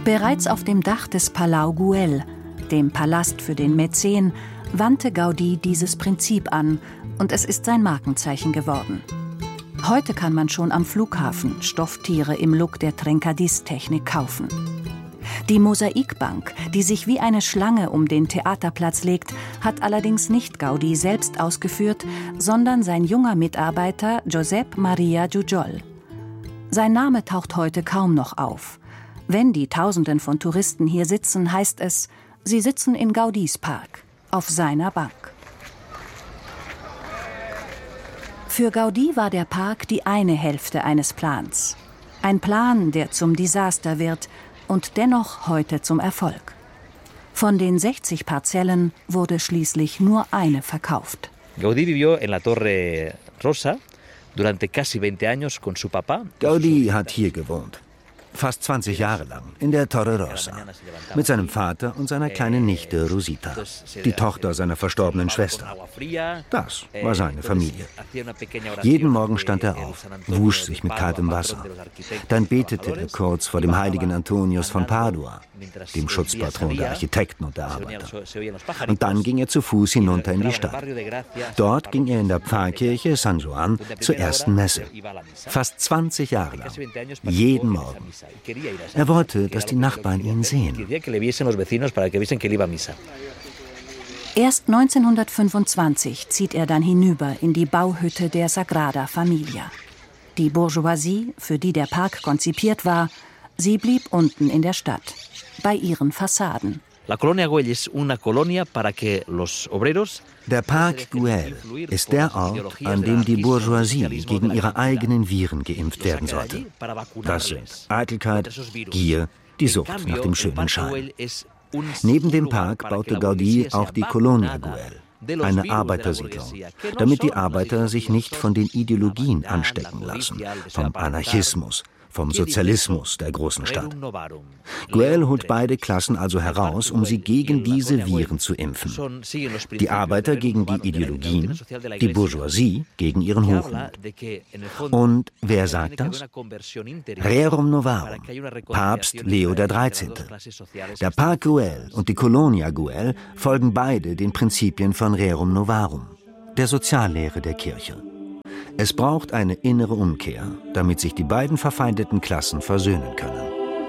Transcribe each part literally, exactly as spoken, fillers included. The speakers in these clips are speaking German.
Bereits auf dem Dach des Palau Güell, dem Palast für den Mäzen, wandte Gaudí dieses Prinzip an und es ist sein Markenzeichen geworden. Heute kann man schon am Flughafen Stofftiere im Look der Trencadís-Technik kaufen. Die Mosaikbank, die sich wie eine Schlange um den Theaterplatz legt, hat allerdings nicht Gaudí selbst ausgeführt, sondern sein junger Mitarbeiter Josep Maria Jujol. Sein Name taucht heute kaum noch auf. Wenn die Tausenden von Touristen hier sitzen, heißt es, sie sitzen in Gaudís Park, auf seiner Bank. Für Gaudí war der Park die eine Hälfte eines Plans. Ein Plan, der zum Desaster wird und dennoch heute zum Erfolg. Von den sechzig Parzellen wurde schließlich nur eine verkauft. Gaudí vivió en la Torre Rosa durante casi veinte años con su papá. Gaudí hat hier gewohnt. Fast zwanzig Jahre lang, in der Torre Rosa, mit seinem Vater und seiner kleinen Nichte Rosita, die Tochter seiner verstorbenen Schwester. Das war seine Familie. Jeden Morgen stand er auf, wusch sich mit kaltem Wasser. Dann betete er kurz vor dem heiligen Antonius von Padua, dem Schutzpatron der Architekten und der Arbeiter. Und dann ging er zu Fuß hinunter in die Stadt. Dort ging er in der Pfarrkirche San Juan zur ersten Messe. Fast zwanzig Jahre lang, jeden Morgen. Er wollte, dass die Nachbarn ihn sehen. Erst neunzehnhundertfünfundzwanzig zieht er dann hinüber in die Bauhütte der Sagrada Familia. Die Bourgeoisie, für die der Park konzipiert war, sie blieb unten in der Stadt, bei ihren Fassaden. La Colonia Güell es una colonia para que los obreros. Der Park Güell ist der Ort, an dem die Bourgeoisie gegen ihre eigenen Viren geimpft werden sollte. Das sind Eitelkeit, Gier, die Sucht nach dem schönen Schein. Neben dem Park baute Gaudí auch die Colonia Güell, eine Arbeitersiedlung, damit die Arbeiter sich nicht von den Ideologien anstecken lassen, vom Anarchismus, vom Sozialismus der großen Stadt. Güell holt beide Klassen also heraus, um sie gegen diese Viren zu impfen. Die Arbeiter gegen die Ideologien, die Bourgeoisie gegen ihren Hochmut. Und wer sagt das? Rerum Novarum, Papst Leo der dreizehnte. Der Park Güell und die Colonia Güell folgen beide den Prinzipien von Rerum Novarum, der Soziallehre der Kirche. Es braucht eine innere Umkehr, damit sich die beiden verfeindeten Klassen versöhnen können.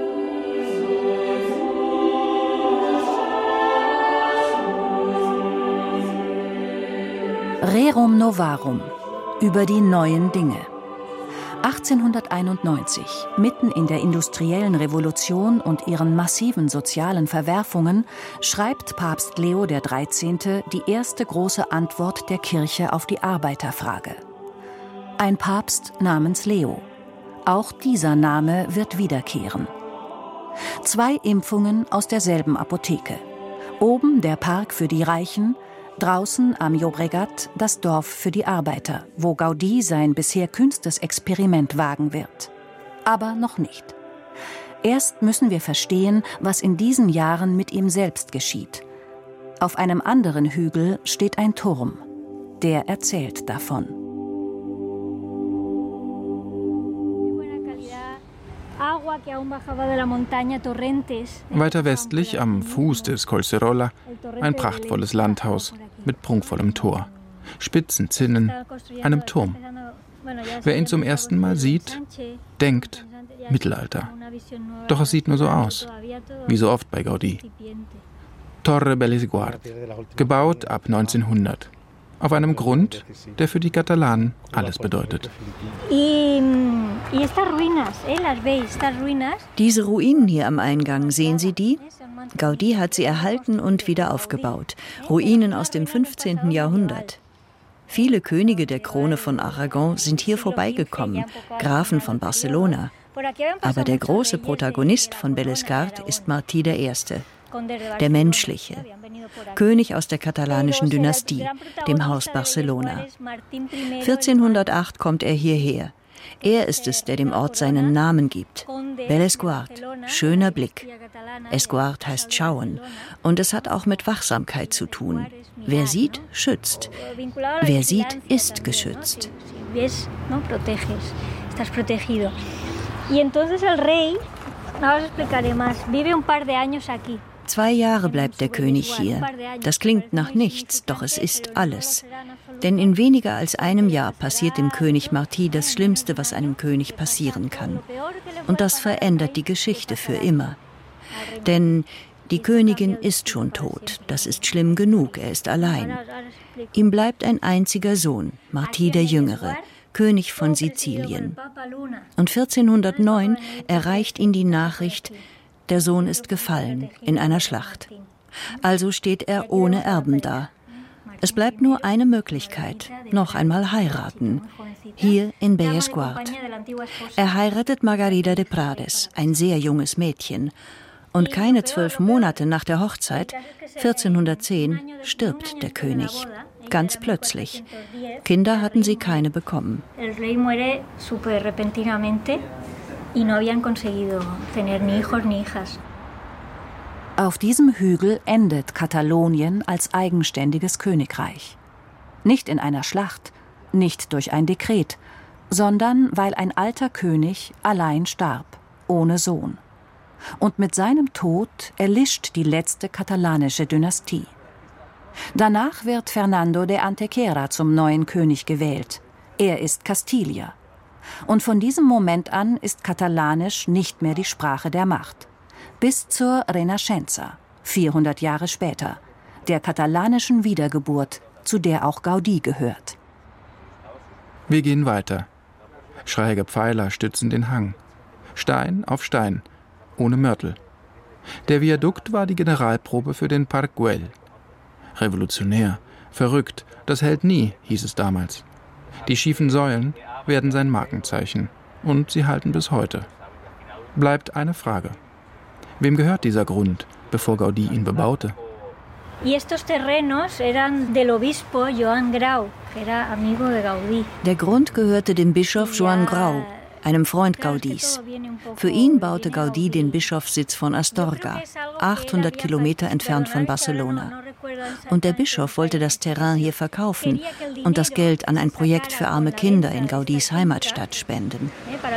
Rerum Novarum, über die neuen Dinge. achtzehnhunderteinundneunzig, mitten in der industriellen Revolution und ihren massiven sozialen Verwerfungen, schreibt Papst Leo der dreizehnte die erste große Antwort der Kirche auf die Arbeiterfrage. Ein Papst namens Leo. Auch dieser Name wird wiederkehren. Zwei Impfungen aus derselben Apotheke. Oben der Park für die Reichen, draußen am Llobregat das Dorf für die Arbeiter, wo Gaudí sein bisher kühnstes Experiment wagen wird. Aber noch nicht. Erst müssen wir verstehen, was in diesen Jahren mit ihm selbst geschieht. Auf einem anderen Hügel steht ein Turm. Der erzählt davon. Weiter westlich, am Fuß des Collserola, ein prachtvolles Landhaus mit prunkvollem Tor, spitzen Zinnen, einem Turm. Wer ihn zum ersten Mal sieht, denkt Mittelalter. Doch es sieht nur so aus, wie so oft bei Gaudí. Torre Bellesguard, gebaut ab neunzehnhundert. Auf einem Grund, der für die Katalanen alles bedeutet. Diese Ruinen hier am Eingang, sehen Sie die? Gaudí hat sie erhalten und wieder aufgebaut. Ruinen aus dem fünfzehnten Jahrhundert. Viele Könige der Krone von Aragon sind hier vorbeigekommen, Grafen von Barcelona. Aber der große Protagonist von Bellesguard ist Martí der Erste, der Menschliche. König aus der katalanischen Dynastie, dem Haus Barcelona. vierzehnhundertacht kommt er hierher. Er ist es, der dem Ort seinen Namen gibt. Bellesguard, schöner Blick. Esguard heißt schauen. Und es hat auch mit Wachsamkeit zu tun. Wer sieht, schützt. Wer sieht, ist geschützt. Zwei Jahre bleibt der König hier. Das klingt nach nichts, doch es ist alles. Denn in weniger als einem Jahr passiert dem König Martí das Schlimmste, was einem König passieren kann. Und das verändert die Geschichte für immer. Denn die Königin ist schon tot. Das ist schlimm genug, er ist allein. Ihm bleibt ein einziger Sohn, Martí der Jüngere, König von Sizilien. Und vierzehnhundertneun erreicht ihn die Nachricht, der Sohn ist gefallen in einer Schlacht. Also steht er ohne Erben da. Es bleibt nur eine Möglichkeit, noch einmal heiraten, hier in Bellesguard. Er heiratet Margarida de Prades, ein sehr junges Mädchen. Und keine zwölf Monate nach der Hochzeit, vierzehnhundertzehn, stirbt der König. Ganz plötzlich. Kinder hatten sie keine bekommen. Auf diesem Hügel endet Katalonien als eigenständiges Königreich. Nicht in einer Schlacht, nicht durch ein Dekret, sondern weil ein alter König allein starb, ohne Sohn. Und mit seinem Tod erlischt die letzte katalanische Dynastie. Danach wird Fernando de Antequera zum neuen König gewählt. Er ist Kastilier. Und von diesem Moment an ist Katalanisch nicht mehr die Sprache der Macht. Bis zur Renaixença, vierhundert Jahre später, der katalanischen Wiedergeburt, zu der auch Gaudí gehört. Wir gehen weiter. Schräge Pfeiler stützen den Hang. Stein auf Stein, ohne Mörtel. Der Viadukt war die Generalprobe für den Parc Güell. Revolutionär, verrückt, das hält nie, hieß es damals. Die schiefen Säulen werden sein Markenzeichen. Und sie halten bis heute. Bleibt eine Frage. Wem gehört dieser Grund, bevor Gaudí ihn bebaute? Der Grund gehörte dem Bischof Joan Grau, einem Freund Gaudís. Für ihn baute Gaudí den Bischofssitz von Astorga, achthundert Kilometer entfernt von Barcelona. Und der Bischof wollte das Terrain hier verkaufen und das Geld an ein Projekt für arme Kinder in Gaudís Heimatstadt spenden.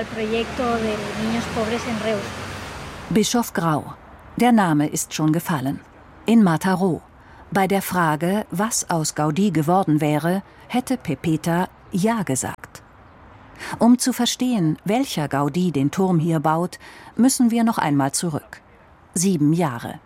Bischof Grau. Der Name ist schon gefallen. In Mataró. Bei der Frage, was aus Gaudí geworden wäre, hätte Pepeta Ja gesagt. Um zu verstehen, welcher Gaudí den Turm hier baut, müssen wir noch einmal zurück. Sieben Jahre.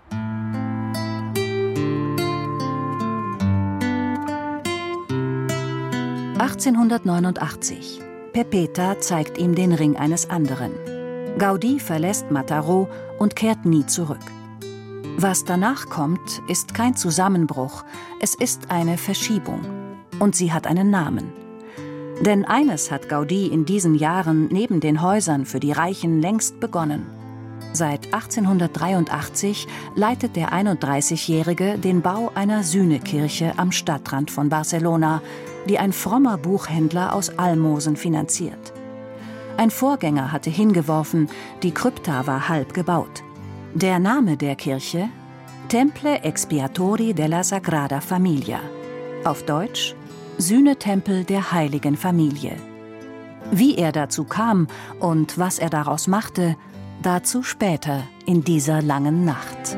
achtzehnhundertneunundachtzig. Pepeta zeigt ihm den Ring eines anderen. Gaudí verlässt Mataró und kehrt nie zurück. Was danach kommt, ist kein Zusammenbruch, es ist eine Verschiebung. Und sie hat einen Namen. Denn eines hat Gaudí in diesen Jahren neben den Häusern für die Reichen längst begonnen. Seit achtzehnhundertdreiundachtzig leitet der einunddreißigjährige den Bau einer Sühnekirche am Stadtrand von Barcelona, die ein frommer Buchhändler aus Almosen finanziert. Ein Vorgänger hatte hingeworfen, die Krypta war halb gebaut. Der Name der Kirche? Temple Expiatori della Sagrada Familia. Auf Deutsch: Sühnetempel der Heiligen Familie. Wie er dazu kam und was er daraus machte, dazu später in dieser langen Nacht.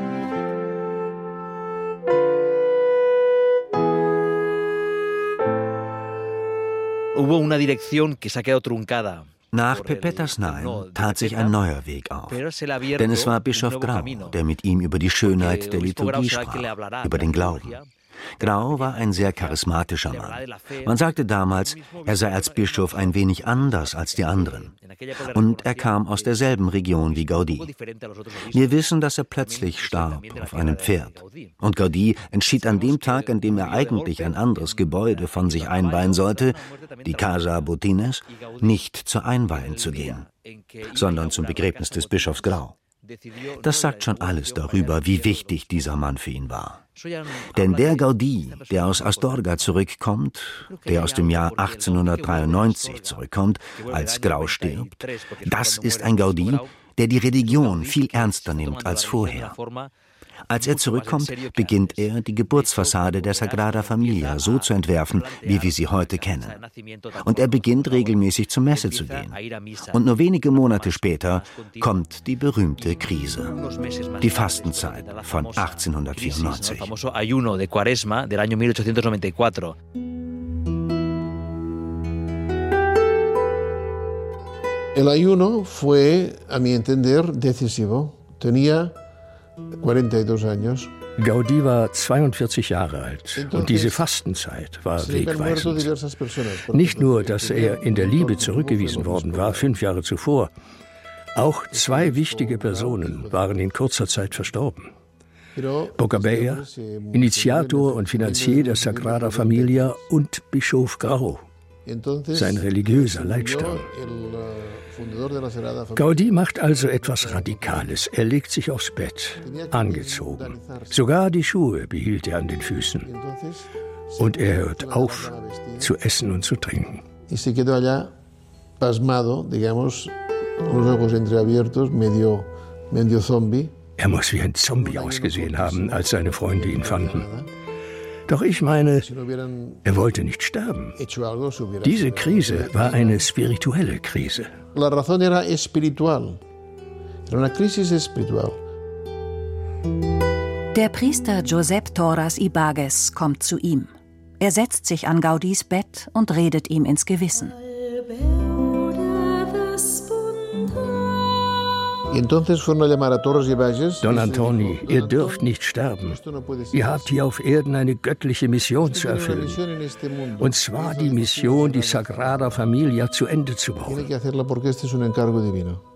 Hubo una dirección que se ha quedado truncada. Nach Pepetas Nein tat sich ein neuer Weg auf. Denn es war Bischof Grau, der mit ihm über die Schönheit der Liturgie sprach, über den Glauben. Grau war ein sehr charismatischer Mann. Man sagte damals, er sei als Bischof ein wenig anders als die anderen. Und er kam aus derselben Region wie Gaudí. Wir wissen, dass er plötzlich starb auf einem Pferd. Und Gaudí entschied an dem Tag, an dem er eigentlich ein anderes Gebäude von sich einweihen sollte, die Casa Botines, nicht zur Einweihung zu gehen, sondern zum Begräbnis des Bischofs Grau. Das sagt schon alles darüber, wie wichtig dieser Mann für ihn war. Denn der Gaudí, der aus Astorga zurückkommt, der aus dem Jahr achtzehnhundertdreiundneunzig zurückkommt, als Grau stirbt, das ist ein Gaudí, der die Religion viel ernster nimmt als vorher. Als er zurückkommt, beginnt er, die Geburtsfassade der Sagrada Familia so zu entwerfen, wie wir sie heute kennen. Und er beginnt regelmäßig zur Messe zu gehen. Und nur wenige Monate später kommt die berühmte Krise, die Fastenzeit von achtzehnhundertvierundneunzig. El ayuno fue, a mi entender, decisivo. Tenía cuarenta y dos años. Gaudí war zweiundvierzig Jahre alt und diese Fastenzeit war wegweisend. Nicht nur, dass er in der Liebe zurückgewiesen worden war, fünf Jahre zuvor, auch zwei wichtige Personen waren in kurzer Zeit verstorben. Boccabella, Initiator und Finanzier der Sagrada Familia, und Bischof Grau, sein religiöser Leitstern. Gaudí macht also etwas Radikales. Er legt sich aufs Bett, angezogen. Sogar die Schuhe behielt er an den Füßen. Und er hört auf, zu essen und zu trinken. Er muss wie ein Zombie ausgesehen haben, als seine Freunde ihn fanden. Doch ich meine, er wollte nicht sterben. Diese Krise war eine spirituelle Krise. La razón era espiritual. Era una crisis espiritual. Der Priester Josep Torras y Bages kommt zu ihm. Er setzt sich an Gaudís Bett und redet ihm ins Gewissen. Don Antoni, ihr dürft nicht sterben. Ihr habt hier auf Erden eine göttliche Mission zu erfüllen. Und zwar die Mission, die Sagrada Familia zu Ende zu bauen.